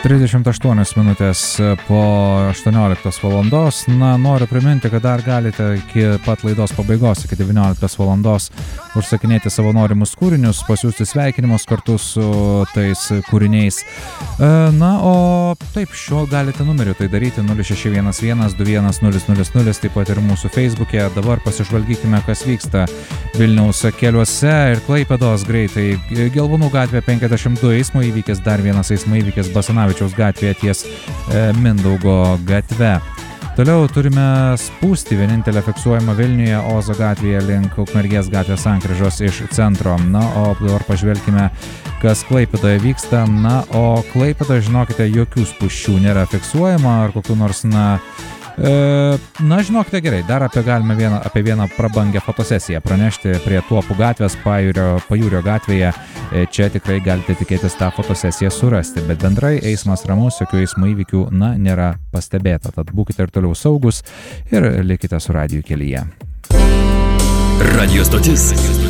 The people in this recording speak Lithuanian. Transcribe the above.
38 minutės po 18 valandos. Na, noriu priminti, kad dar galite iki pat laidos pabaigos, iki 19 valandos užsakinėti savo norimus kūrinius, pasiūsti sveikinimus kartu su tais kūriniais. Na, o taip, šiuo galite numeriu tai daryti 0611-21-000, taip pat ir mūsų Facebook'e. Dabar pasižvalgykime, kas vyksta Vilniaus keliuose ir Klaipėdos greitai. Gelvonų gatvė 52 eismo įvykis, dar vienas eismo įvykis Basanavičiaus gatvėje ties Mindaugo gatve. Toliau turime spūstį, vienintelę fiksuojamą Vilniuje, Ozo gatvėje link Ukmergės gatvės sankryžos iš centro. Na, o dabar pažvelkime, kas Klaipėdoje vyksta. Na, o Klaipėdoje, žinokite, jokių spūsčių nėra fiksuojama ar kokių nors, na, žinokite gerai, dar apie vieną prabangę fotosesiją pranešti prie Tuopų gatvės, Pajūrio gatvėje. Čia tikrai galite tikėtis tą fotosesiją surasti, bet bendrai eismas ramus, jokių eismo įvykių, nėra pastebėta. Tad būkite ir toliau saugus ir likite su radiju kelyje. Radio stotis